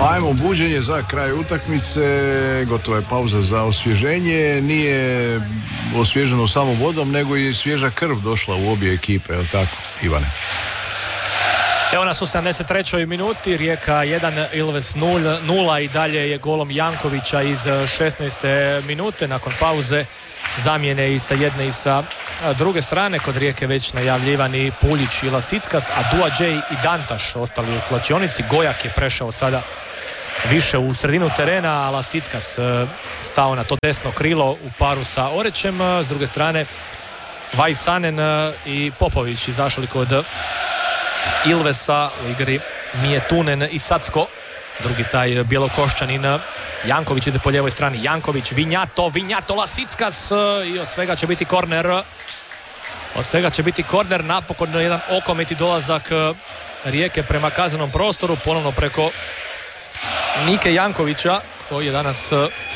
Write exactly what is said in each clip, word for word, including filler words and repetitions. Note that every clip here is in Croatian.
Ajmo, buđenje za kraj utakmice, gotova je pauza za osvježenje, nije osvježeno samo vodom, nego i svježa krv došla u obje ekipe, je li tako, Ivane? Evo nas u sedamdeset trećoj minuti, Rijeka jedan, Ilves nula i dalje je golom Jankovića iz šesnaeste minute nakon pauze, zamjene i sa jedne i sa druge strane. Kod Rijeke već najavljivani Puljić i Lasickas, a Duadžej i Dantaš ostali u slačionici. Gojak je prešao sada više u sredinu terena, a Lasickas stao na to desno krilo u paru sa Orećem. S druge strane Vajsanen i Popović izašli kod Ilvesa, u igri Mijetunen i Sacko. Drugi taj bjelokošćanin Janković ide po lijevoj strani, Janković, Vinjato, Vinjato, Lasickas i od svega će biti korner. Od svega će biti korner, napokon jedan okomiti dolazak Rijeke prema kaznenom prostoru, ponovno preko Nike Jankovića, koji je danas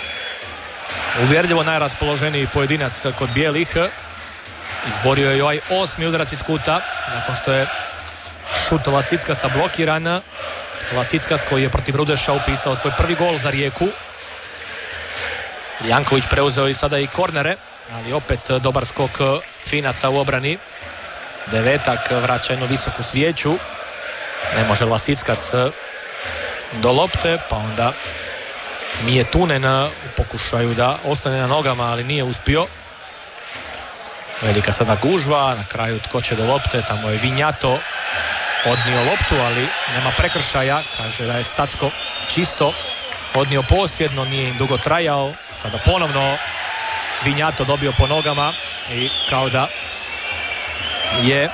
uvjerljivo najraspoloženiji pojedinac kod bijelih. Izborio je ovaj osmi udarac iz kuta, nakon što je šut Lasickasa blokiran. Lasickas koji je protiv Rudeša upisao svoj prvi gol za Rijeku. Janković preuzeo i sada i kornere, ali opet dobar skok Finaca u obrani. Devetak vraća jednu visoku svijeću. Ne može Lasickas do lopte, pa onda nije Tunen u pokušaju da ostane na nogama, ali nije uspio. Velika sada gužva, na kraju tko će do lopte, tamo je Vinjato odnio loptu, ali nema prekršaja, kaže da je Sacko čisto odnio posjedno, nije im dugo trajao. Sada ponovno Vinjato dobio po nogama i kao da je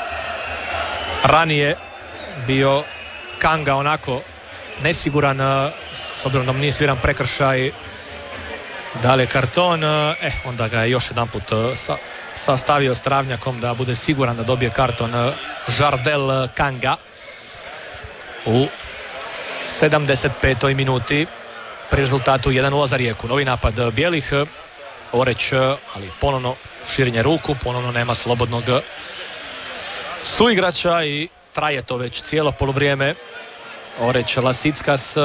ranije bio Kanga onako nesiguran, s obzirom da mu nije sviran prekršaj, da li je karton, eh, onda ga je još jedan put sa, sastavio s travnjakom da bude siguran da dobije karton Jardel Kanga u sedamdeset petoj minuti pri rezultatu jedan nula za Rijeku. Novi napad bijelih, Oreć, ali ponovno širenje ruku, ponovno nema slobodnog suigrača i traje to već cijelo poluvrijeme. Oreć, Lasickas,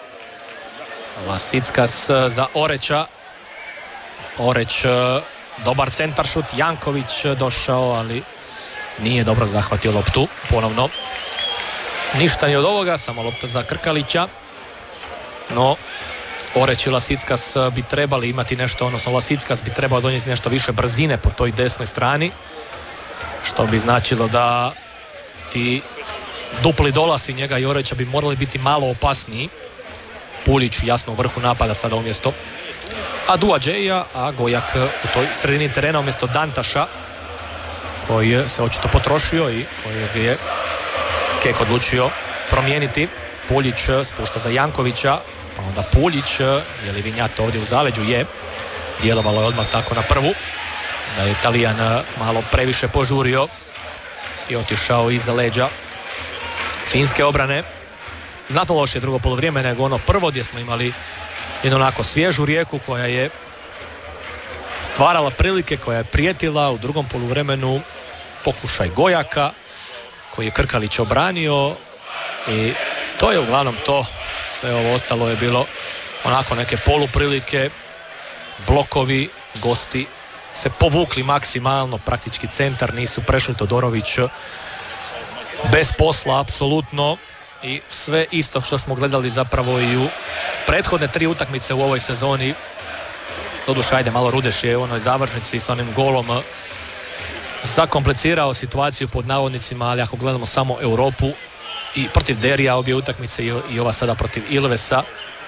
Lasickas za Oreća, Oreć, dobar centar šut, Janković došao, ali nije dobro zahvatio loptu. Ponovno ništa ni od ovoga, samo lopta za Krkalića. No Oreć i Lasickas bi trebali imati nešto, odnosno Lasickas bi trebao donijeti nešto više brzine po toj desnoj strani, što bi značilo da ti dupli dolasi njega i Oreća bi morali biti malo opasniji. Puljić jasno u vrhu napada sada umjesto Aduadžeja, a Gojak u toj sredini terena umjesto Dantaša, koji se očito potrošio i kojeg je Kek odlučio promijeniti. Puljić spušta za Jankovića, pa onda Puljić, je li Vinjato ovdje u zaleđu? Je. Djelovalo je odmah tako na prvu, da je Italijan malo previše požurio i otišao iza leđa finske obrane. Znatno loše drugo polovrijeme nego ono prvo, gdje smo imali jednu onako svježu Rijeku koja je stvarala prilike, koja je prijetila. U drugom poluvremenu pokušaj Gojaka koji je Krkalić obranio i to je uglavnom to. Sve ovo ostalo je bilo onako neke poluprilike, blokovi, gosti se povukli maksimalno, praktički centar, nisu prešli. Todorović bez posla apsolutno i sve isto što smo gledali zapravo i u prethodne tri utakmice u ovoj sezoni. Doduše, ajde, malo Rudeš je u onoj završnici sa onim golom zakomplicirao situaciju pod navodnicima, ali ako gledamo samo Europu i protiv Derija obje utakmice i ova sada protiv Ilvesa,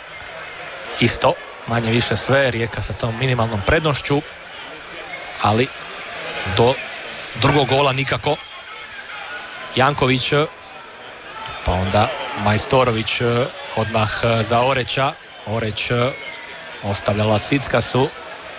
isto, manje više sve, Rijeka sa tom minimalnom prednošću, ali do drugog gola nikako. Janković, pa onda Majstorović odmah za Oreća. Oreć ostavlja Lasickasu.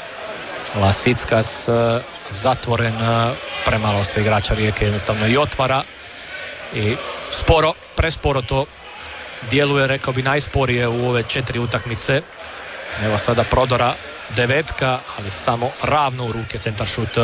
Lasickas zatvoren, premalo se igrača Rijeke jednostavno i otvara i sporo, presporo to djeluje, rekao bi najsporije u ove četiri utakmice. Evo sada prodora Devetka, ali samo ravno u ruke centar šut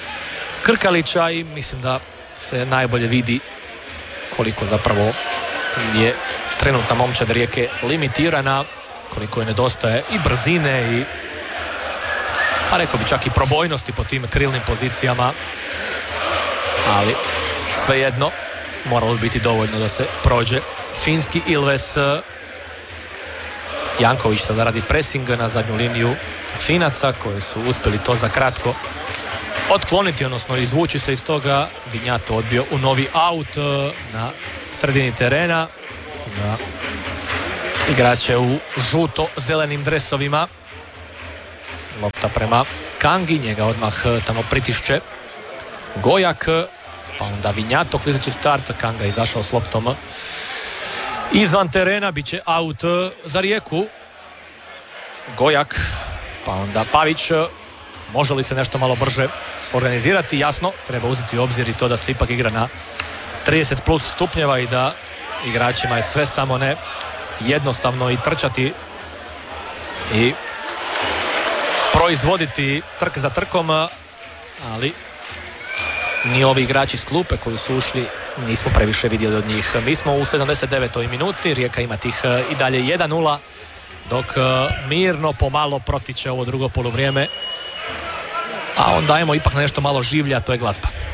Krkalića i mislim da se najbolje vidi koliko zapravo je trenutna momčad Rijeke limitirana, koliko je nedostaje i brzine i, pa rekao bi čak i probojnosti po tim krilnim pozicijama, ali svejedno moralo bi biti dovoljno da se prođe. Finski Ilves. Janković sada radi pressing na zadnju liniju Finaca koji su uspjeli to za kratko otkloniti, odnosno izvući se iz toga. Vinjato odbio u novi aut na sredini terena za igrače u žuto-zelenim dresovima. Lopta prema Kangi, njega odmah tamo pritišće Gojak, pa onda Vinjato, klizeći start, Kanga izašao s loptom izvan terena, bit će aut za Rijeku. Gojak, pa onda Pavić, može li se nešto malo brže organizirati? Jasno, treba uzeti u obzir i to da se ipak igra na trideset plus stupnjeva i da igračima je sve samo ne jednostavno i trčati i proizvoditi trk za trkom, ali ni ovi igrači iz klupe koji su ušli nismo previše vidjeli od njih. Mi smo u sedamdeset devetoj minuti, Rijeka ima tih i dalje jedan nula, dok mirno pomalo protiče ovo drugo poluvrijeme, a onda ajmo ipak nešto malo življa, to je glazba.